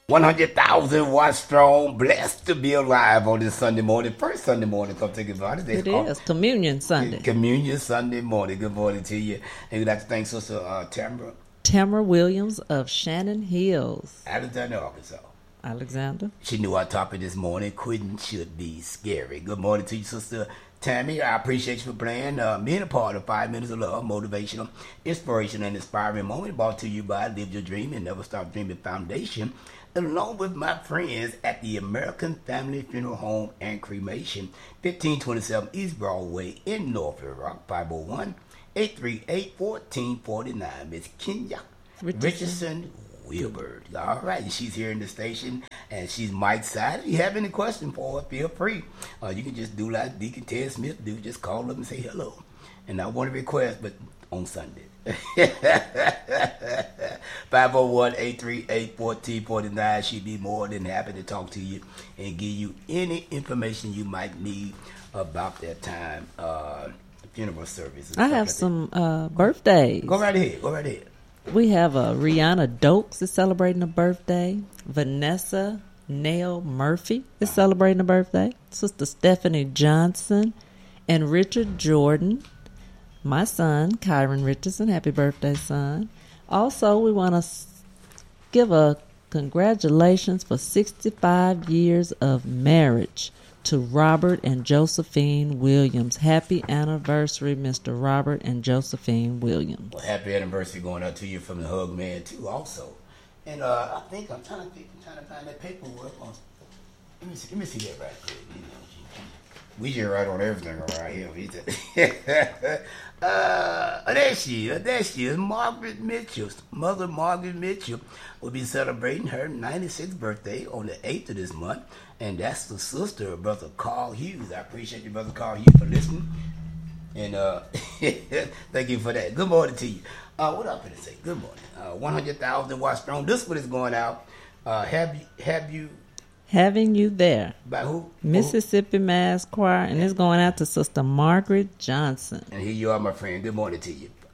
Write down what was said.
100,000 watts strong, blessed to be alive on this Sunday morning. First Sunday morning, come think about it. It is Communion Sunday. Communion Sunday morning. Good morning to you. And we'd like to thank Sister Tamara Williams of Shannon Hills, Alexander, Arkansas. Alexander. She knew our topic this morning. Quitting should be scary. Good morning to you, Sister Tammy. I appreciate you for playing. Being a part of 5 Minutes of Love, motivational, inspirational, and inspiring moment brought to you by Live Your Dream and Never Stop Dreaming Foundation, along with my friends at the American Family Funeral Home and Cremation, 1527 East Broadway in North Little Rock, 501-838-1449. Miss Kenya Richardson Wilbur. All right, she's here in the station, and she's Mike's side. If you have any question for her, feel free. You can just do like Deacon Ted Smith do, just call up and say hello. And I want to request, but on Sunday. 501-838-1449. She'd be more than happy to talk to you and give you any information you might need about that time funeral service. I have some birthdays. Go right ahead. We have Rihanna Dokes is celebrating a birthday. Vanessa Nail Murphy is celebrating a birthday. Sister Stephanie Johnson and Richard Jordan. My son, Kyron Richardson. Happy birthday, son. Also, we want to give a congratulations for 65 years of marriage to Robert and Josephine Williams. Happy anniversary, Mr. Robert and Josephine Williams. Well, happy anniversary going out to you from the Hug Man, too, also. And I think I'm trying to find that paperwork on. Let me see that right quick. We just write on everything around here. There she is. Margaret Mitchell. Mother Margaret Mitchell will be celebrating her 96th birthday on the 8th of this month. And that's the sister of Brother Carl Hughes. I appreciate you, Brother Carl Hughes, for listening. And thank you for that. Good morning to you. What I'm going to say? Good morning. 100,000 watts strong. This one is going out. Having You There. By who? Mississippi Mass Choir. And it's going out to Sister Margaret Johnson. And here you are, my friend. Good morning to you.